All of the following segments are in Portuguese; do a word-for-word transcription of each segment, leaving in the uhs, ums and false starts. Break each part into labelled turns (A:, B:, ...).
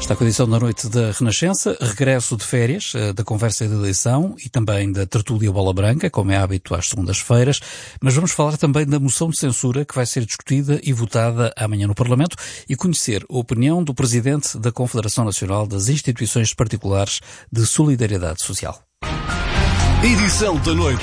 A: Está com a edição da noite da Renascença, regresso de férias, da conversa de eleição e também da tertúlia Bola Branca, como é hábito às segundas-feiras, mas vamos falar também da moção de censura que vai ser discutida e votada amanhã no Parlamento e conhecer a opinião do Presidente da Confederação Nacional das Instituições Particulares de Solidariedade Social.
B: Edição da noite.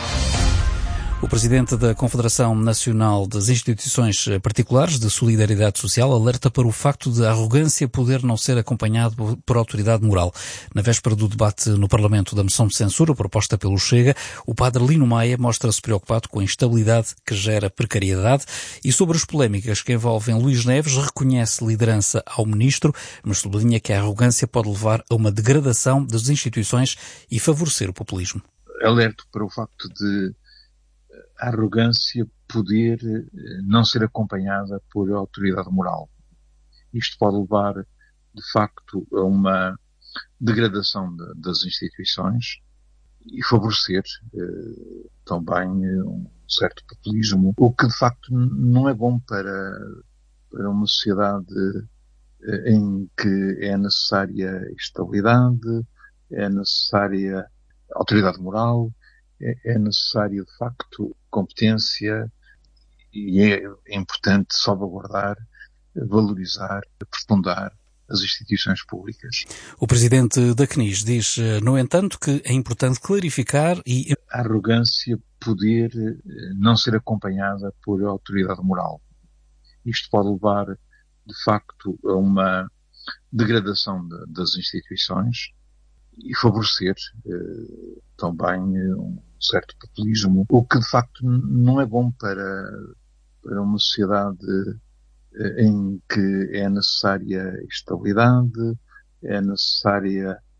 A: O Presidente da Confederação Nacional das Instituições Particulares de Solidariedade Social alerta para o facto de a arrogância poder não ser acompanhado por autoridade moral. Na véspera do debate no Parlamento da moção de censura proposta pelo Chega, o padre Lino Maia mostra-se preocupado com a instabilidade que gera precariedade e sobre as polémicas que envolvem Luís Neves reconhece liderança ao ministro, mas sublinha que a arrogância pode levar a uma degradação das instituições e favorecer o populismo.
C: Alerto para o facto de a arrogância poder não ser acompanhada por autoridade moral. Isto pode levar, de facto, a uma degradação de, das instituições e favorecer eh, também um certo populismo, o que, de facto, não é bom para, para uma sociedade eh, em que é necessária estabilidade, é necessária autoridade moral, é necessário, de facto, competência e é importante salvaguardar, valorizar, aprofundar as instituições públicas.
A: O Presidente da C N I S diz, no entanto, que é importante clarificar e...
C: A arrogância poder não ser acompanhada por autoridade moral. Isto pode levar, de facto, a uma degradação de, das instituições e favorecer eh, também um certo populismo, o que de facto não é bom para, para uma sociedade eh, em que é necessária estabilidade, é necessária